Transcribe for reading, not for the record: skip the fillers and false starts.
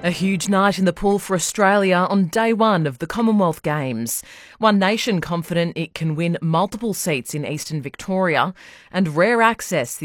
A huge night in the pool for Australia on day one of the Commonwealth Games. One nation confident it can win multiple seats in eastern Victoria and rare access